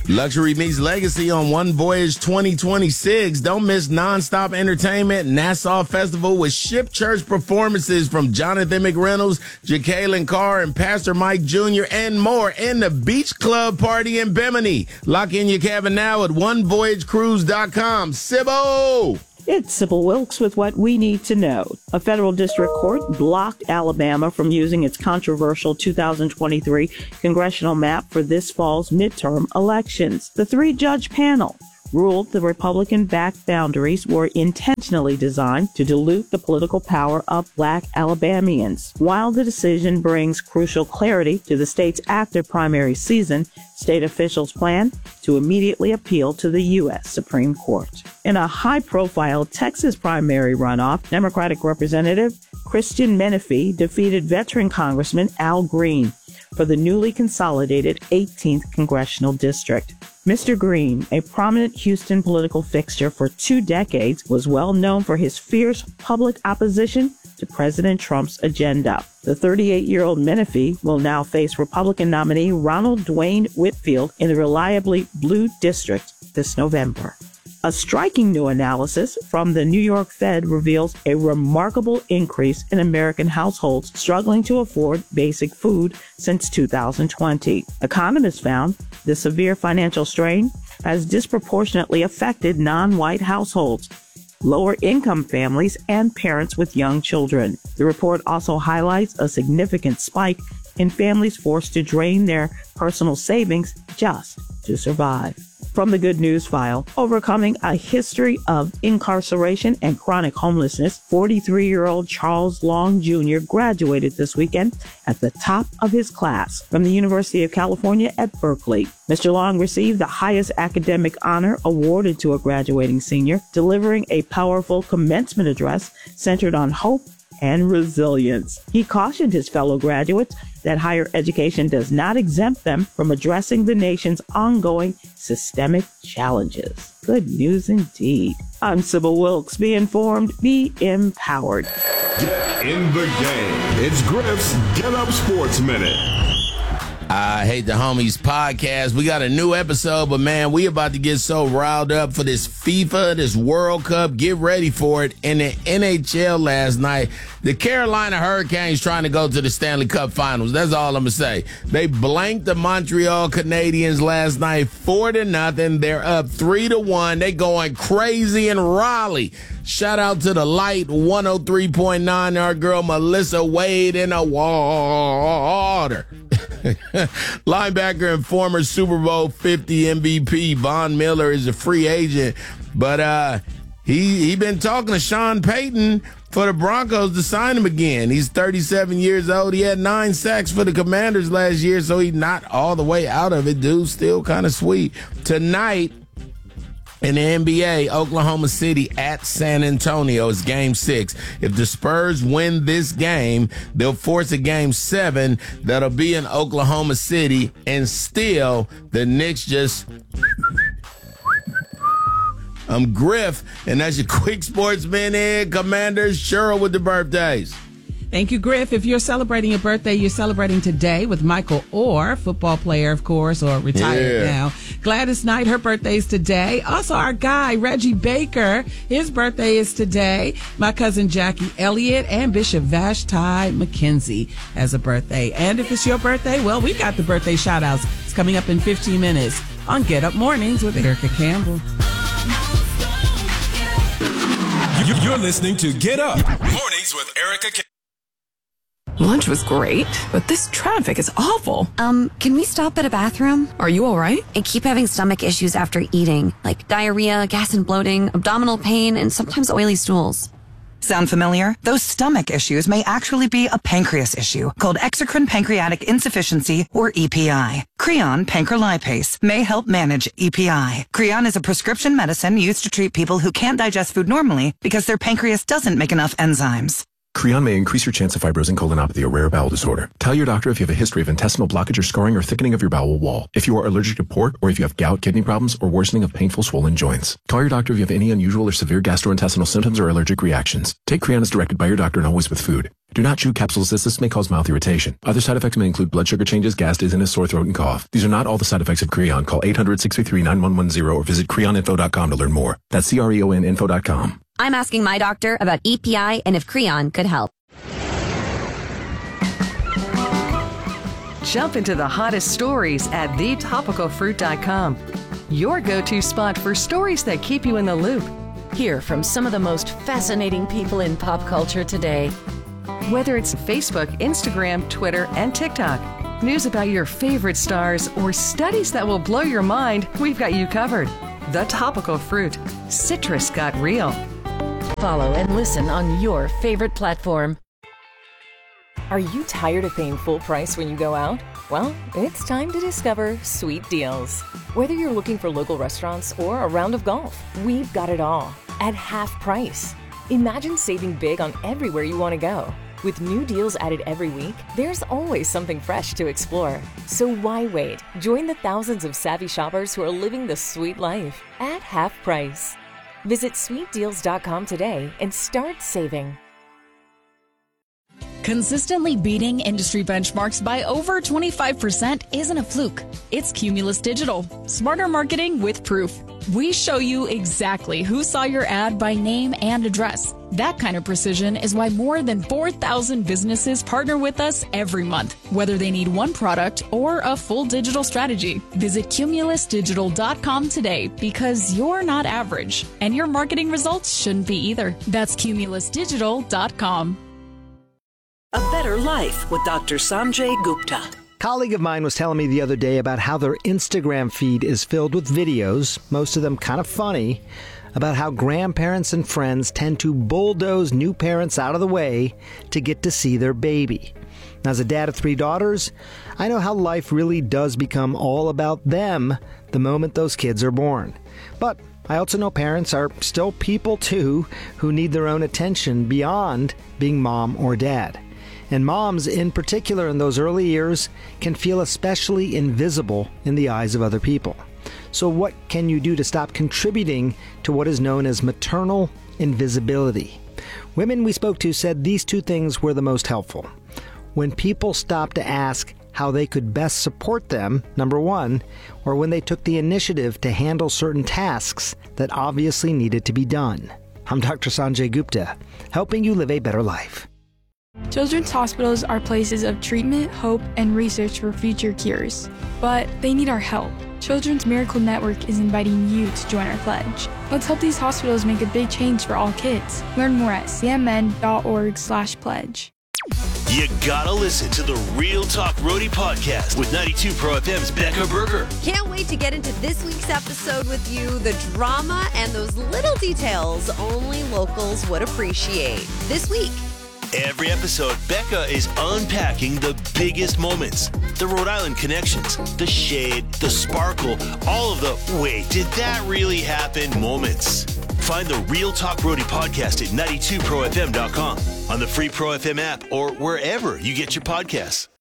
Luxury meets legacy on One Voyage 2026. Don't miss nonstop entertainment, Nassau Festival with Ship Church performances from Jonathan McReynolds, Jacqueline Carr, and Pastor Mike Jr., and more in the Beach Club Party in Bimini. Lock in your cabin now at onevoyagecruise.com. Sibbo! It's Sybil Wilkes with what we need to know. A federal district court blocked Alabama from using its controversial 2023 congressional map for this fall's midterm elections. The three-judge panel ruled the Republican-backed boundaries were intentionally designed to dilute the political power of Black Alabamians. While the decision brings crucial clarity to the state's active primary season, state officials plan to immediately appeal to the U.S. Supreme Court. In a high-profile Texas primary runoff, Democratic Representative Christian Menifee defeated veteran Congressman Al Green for the newly consolidated 18th Congressional District. Mr. Green, a prominent Houston political fixture for 2 decades, was well known for his fierce public opposition to President Trump's agenda. The 38-year-old Menifee will now face Republican nominee Ronald Dwayne Whitfield in the reliably blue district this November. A striking new analysis from the New York Fed reveals a remarkable increase in American households struggling to afford basic food since 2020. Economists found the severe financial strain has disproportionately affected non-white households, lower-income families, and parents with young children. The report also highlights a significant spike in families forced to drain their personal savings just to survive. From the Good News File, overcoming a history of incarceration and chronic homelessness, 43-year-old Charles Long Jr. graduated this weekend at the top of his class from the University of California at Berkeley. Mr. Long received the highest academic honor awarded to a graduating senior, delivering a powerful commencement address centered on hope and resilience. He cautioned his fellow graduates that higher education does not exempt them from addressing the nation's ongoing systemic challenges. Good news indeed. I'm Sybil Wilkes. Be informed, be empowered. Get in the game. It's Griff's Get Up Sports Minute. I Hate the Homies podcast. We got a new episode, but man, we about to get so riled up for this FIFA, this World Cup. Get ready for it. In the NHL last night, the Carolina Hurricanes trying to go to the Stanley Cup Finals. That's all I'm going to say. They blanked the Montreal Canadiens last night 4-0. They're up 3-1. They going crazy in Raleigh. Shout out to the Light 103.9. Our girl Melissa Wade in the water. Linebacker and former Super Bowl 50 MVP Von Miller is a free agent, but he been talking to Sean Payton for the Broncos to sign him again. He's 37 years old. He had 9 sacks for the Commanders last year, so he's not all the way out of it. Dude's still kind of sweet. Tonight in the NBA, Oklahoma City at San Antonio is Game 6. If the Spurs win this game, they'll force a Game 7 that'll be in Oklahoma City, and still the Knicks just... I'm Griff, and that's your quick sports minute. Commanders, Cheryl with the birthdays. Thank you, Griff. If you're celebrating your birthday, you're celebrating today with Michael Orr, football player, of course, or retired now. Gladys Knight, her birthday's today. Also, our guy, Reggie Baker, his birthday is today. My cousin Jackie Elliott and Bishop Vashti McKenzie has a birthday. And if it's your birthday, well, we got the birthday shout-outs. It's coming up in 15 minutes on Get Up Mornings with Erica Campbell. You're listening to Get Up Mornings with Erica Campbell. Lunch was great, but this traffic is awful. Can we stop at a bathroom? Are you all right? I keep having stomach issues after eating, like diarrhea, gas and bloating, abdominal pain, and sometimes oily stools. Sound familiar? Those stomach issues may actually be a pancreas issue called exocrine pancreatic insufficiency, or EPI. Creon pancrelipase may help manage EPI. Creon is a prescription medicine used to treat people who can't digest food normally because their pancreas doesn't make enough enzymes. Creon may increase your chance of fibrosing colonopathy, a rare bowel disorder. Tell your doctor if you have a history of intestinal blockage or scarring or thickening of your bowel wall, if you are allergic to pork, or if you have gout, kidney problems, or worsening of painful swollen joints. Call your doctor if you have any unusual or severe gastrointestinal symptoms or allergic reactions. Take Creon as directed by your doctor and always with food. Do not chew capsules as this may cause mouth irritation. Other side effects may include blood sugar changes, gas, dizziness, sore throat, and cough. These are not all the side effects of Creon. Call 800-633-9110 or visit creoninfo.com to learn more. That's CREONinfo.com. I'm asking my doctor about EPI and if Creon could help. Jump into the hottest stories at thetopicalfruit.com. Your go-to spot for stories that keep you in the loop. Hear from some of the most fascinating people in pop culture today. Whether it's Facebook, Instagram, Twitter, and TikTok, news about your favorite stars, or studies that will blow your mind, we've got you covered. The Topical Fruit. Citrus got real. Follow and listen on your favorite platform. Are you tired of paying full price when you go out? Well, it's time to discover Sweet Deals. Whether you're looking for local restaurants or a round of golf, we've got it all at half price. Imagine saving big on everywhere you want to go. With new deals added every week, there's always something fresh to explore. So why wait? Join the thousands of savvy shoppers who are living the sweet life at half price. Visit sweetdeals.com today and start saving. Consistently beating industry benchmarks by over 25% isn't a fluke. It's Cumulus Digital. Smarter marketing with proof. We show you exactly who saw your ad by name and address. That kind of precision is why more than 4,000 businesses partner with us every month, whether they need one product or a full digital strategy. Visit cumulusdigital.com today because you're not average, and your marketing results shouldn't be either. That's cumulusdigital.com. A Better Life with Dr. Sanjay Gupta. A colleague of mine was telling me the other day about how their Instagram feed is filled with videos, most of them kind of funny, about how grandparents and friends tend to bulldoze new parents out of the way to get to see their baby. Now, as a dad of 3 daughters, I know how life really does become all about them the moment those kids are born. But I also know parents are still people too who need their own attention beyond being mom or dad. And moms, in particular in those early years, can feel especially invisible in the eyes of other people. So what can you do to stop contributing to what is known as maternal invisibility? Women we spoke to said these 2 things were the most helpful. When people stopped to ask how they could best support them, number 1, or when they took the initiative to handle certain tasks that obviously needed to be done. I'm Dr. Sanjay Gupta, helping you live a better life. Children's hospitals are places of treatment, hope, and research for future cures. But they need our help. Children's Miracle Network is inviting you to join our pledge. Let's help these hospitals make a big change for all kids. Learn more at cmn.org/pledge. You gotta listen to the Real Talk Roadie podcast with 92 Pro FM's Becca Berger. Can't wait to get into this week's episode with you. The drama and those little details only locals would appreciate. This week, every episode, Becca is unpacking the biggest moments, the Rhode Island connections, the shade, the sparkle, all of the wait, did that really happen moments. Find the Real Talk Roadie podcast at 92profm.com, on the free Pro FM app, or wherever you get your podcasts.